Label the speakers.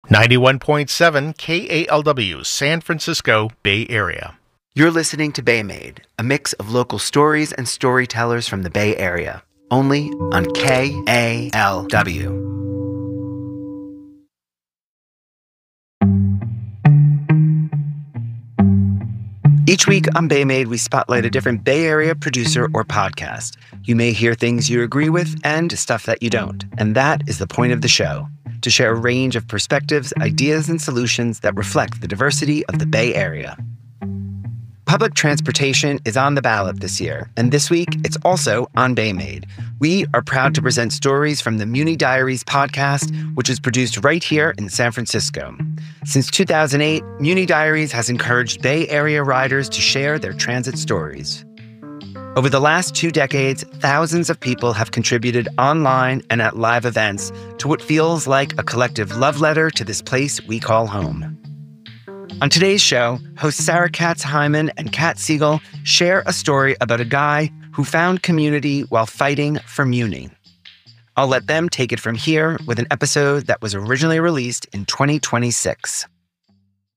Speaker 1: 91.7 KALW, San Francisco Bay Area.
Speaker 2: You're listening to Bay Made, a mix of local stories and storytellers from the Bay Area, only on KALW. Each week on Bay Made, we spotlight a different Bay Area producer or podcast. You may hear things you agree with and stuff that you don't. And that is the point of the show, to share a range of perspectives, ideas, and solutions that reflect the diversity of the Bay Area. Public transportation is on the ballot this year, and this week it's also on Bay Made. We are proud to present stories from the Muni Diaries podcast, which is produced right here in San Francisco. Since 2008, Muni Diaries has encouraged Bay Area riders to share their transit stories. Over the last 2 decades, thousands of people have contributed online and at live events to what feels like a collective love letter to this place we call home. On today's show, hosts Sarah Katz-Hyman and Kat Siegel share a story about a guy who found community while fighting for Muni. I'll let them take it from here with an episode that was originally released in 2026.